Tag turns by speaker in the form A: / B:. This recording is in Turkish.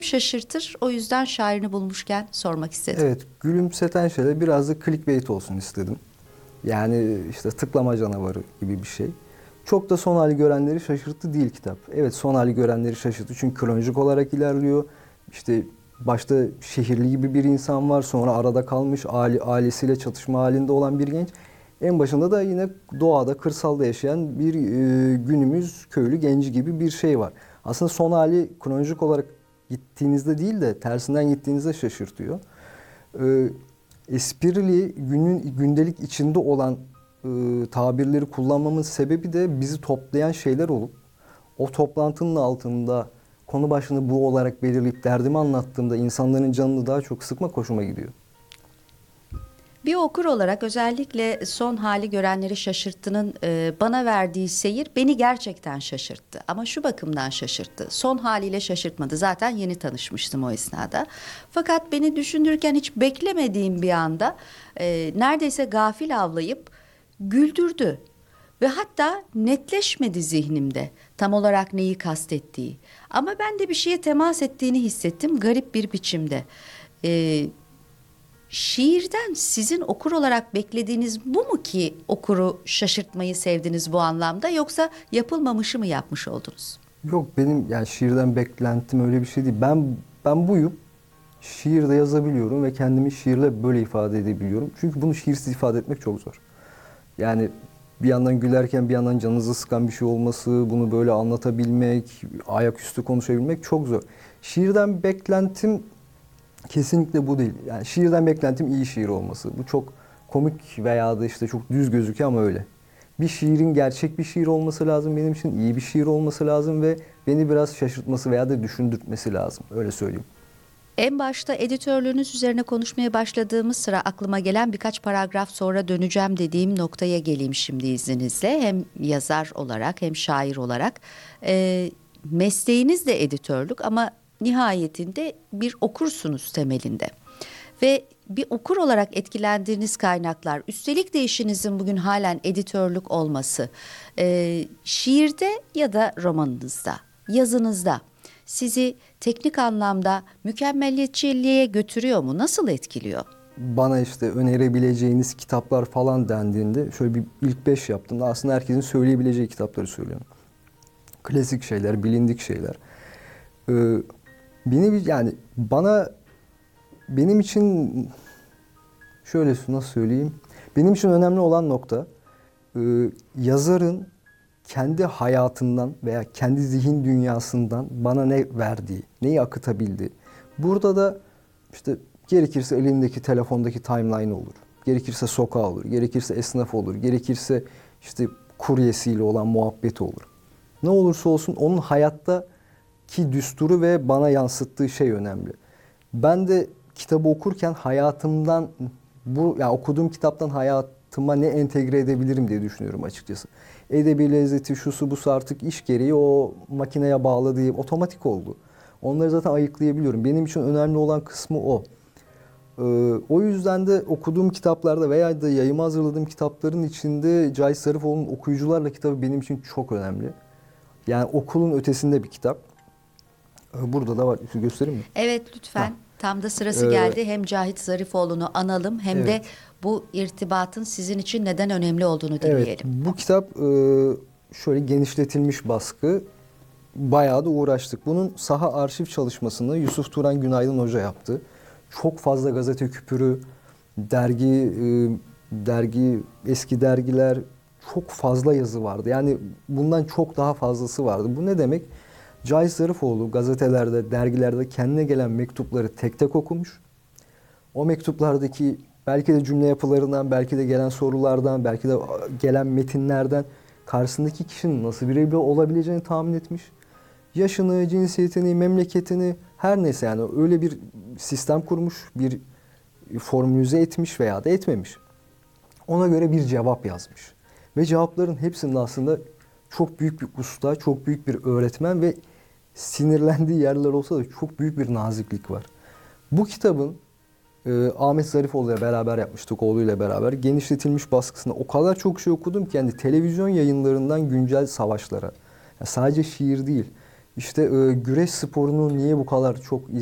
A: şaşırtır. O yüzden şairini bulmuşken sormak istedim.
B: Evet, gülümseten şeyler biraz da clickbait olsun istedim. Yani işte tıklama canavarı gibi bir şey. Çok da son hali görenleri şaşırttı değil kitap. Evet, son hali görenleri şaşırttı çünkü kronolojik olarak ilerliyor. İşte başta şehirli gibi bir insan var, sonra arada kalmış ailesiyle çatışma halinde olan bir genç. En başında da yine doğada, kırsalda yaşayan bir günümüz köylü genci gibi bir şey var. Aslında son hali kronolojik olarak gittiğinizde değil de tersinden gittiğinizde şaşırtıyor. Esprili gündelik içinde olan tabirleri kullanmamın sebebi de bizi toplayan şeyler olup o toplantının altında konu başlığını bu olarak belirleyip derdimi anlattığımda insanların canını daha çok sıkmak hoşuma gidiyor.
A: Bir okur olarak özellikle son hali görenleri şaşırttının bana verdiği seyir beni gerçekten şaşırttı. Ama şu bakımdan şaşırttı. Son haliyle şaşırtmadı. Zaten yeni tanışmıştım o esnada. Fakat beni düşündürürken hiç beklemediğim bir anda neredeyse gafil avlayıp güldürdü. Ve hatta netleşmedi zihnimde tam olarak neyi kastettiği. Ama ben de bir şeye temas ettiğini hissettim garip bir biçimde. Şiirden sizin okur olarak beklediğiniz bu mu ki okuru şaşırtmayı sevdiniz bu anlamda, yoksa yapılmamışı mı yapmış oldunuz?
B: Yok, benim yani şiirden beklentim öyle bir şey değil. Ben buyum. Şiirde yazabiliyorum ve kendimi şiirle böyle ifade edebiliyorum. Çünkü bunu şiirsiz ifade etmek çok zor. Yani bir yandan gülerken bir yandan canınızı sıkan bir şey olması, bunu böyle anlatabilmek, ayaküstü konuşabilmek çok zor. Şiirden beklentim kesinlikle bu değil. Yani şiirden beklentim iyi şiir olması. Bu çok komik veya da işte çok düz gözüküyor ama öyle. Bir şiirin gerçek bir şiir olması lazım benim için, iyi bir şiir olması lazım ve beni biraz şaşırtması veya da düşündürtmesi lazım. Öyle söyleyeyim.
A: En başta editörlüğünüz üzerine konuşmaya başladığımız sıra aklıma gelen birkaç paragraf sonra döneceğim dediğim noktaya geleyim şimdi izninizle. Hem yazar olarak hem şair olarak. Mesleğiniz de editörlük ama nihayetinde bir okursunuz temelinde. Ve bir okur olarak etkilendiğiniz kaynaklar, üstelik de işinizin bugün halen editörlük olması, şiirde ya da romanınızda, yazınızda sizi teknik anlamda mükemmeliyetçiliğe götürüyor mu? Nasıl etkiliyor?
B: Bana işte önerebileceğiniz kitaplar falan dendiğinde şöyle bir ilk 5 yaptım. Aslında herkesin söyleyebileceği kitapları söylüyorum. Klasik şeyler, bilindik şeyler. Yani benim için şöyle nasıl söyleyeyim? Benim için önemli olan nokta yazarın kendi hayatından veya kendi zihin dünyasından bana ne verdiği, neyi akıtabildiği. Burada da işte gerekirse elindeki telefondaki timeline olur. Gerekirse sokağı olur. Gerekirse esnaf olur. Gerekirse işte kuryesiyle olan muhabbeti olur. Ne olursa olsun onun hayattaki düsturu ve bana yansıttığı şey önemli. Ben de kitabı okurken hayatımdan yani okuduğum kitaptan hayatıma ne entegre edebilirim diye düşünüyorum açıkçası. Edebi lezzeti, şusu busu artık iş gereği o makineye bağladığı otomatik oldu. Onları zaten ayıklayabiliyorum. Benim için önemli olan kısmı o. O yüzden de okuduğum kitaplarda veya da yayıma hazırladığım kitapların içinde Cahit Zarifoğlu'nun Okuyucularla kitabı benim için çok önemli. Yani okulun ötesinde bir kitap. Burada da var. Göstereyim mi?
A: Evet, lütfen.
B: Ha.
A: Tam da sırası geldi. Hem Cahit Zarifoğlu'nu analım hem de
B: Evet.
A: bu irtibatın sizin için neden önemli olduğunu
B: Evet,
A: dinleyelim.
B: bu kitap şöyle genişletilmiş baskı. Bayağı da uğraştık. Bunun saha arşiv çalışmasını Yusuf Turan Günaydın Hoca yaptı. Çok fazla gazete küpürü, dergi, eski dergiler, çok fazla yazı vardı. Yani bundan çok daha fazlası vardı. Bu ne demek? Cahit Zarifoğlu gazetelerde, dergilerde kendine gelen mektupları tek tek okumuş. O mektuplardaki belki de cümle yapılarından, belki de gelen sorulardan, belki de gelen metinlerden karşısındaki kişinin nasıl biri olabileceğini tahmin etmiş. Yaşını, cinsiyetini, memleketini her neyse yani öyle bir sistem kurmuş, bir formülize etmiş veya da etmemiş. Ona göre bir cevap yazmış. Ve cevapların hepsinde aslında çok büyük bir usta, çok büyük bir öğretmen ve sinirlendiği yerler olsa da çok büyük bir naziklik var. Bu kitabın Ahmet Zarifoğlu ile beraber yapmıştık, oğluyla beraber. Genişletilmiş baskısında o kadar çok şey okudum ki yani televizyon yayınlarından güncel savaşlara. Yani sadece şiir değil. İşte güreş sporunu niye bu kadar çok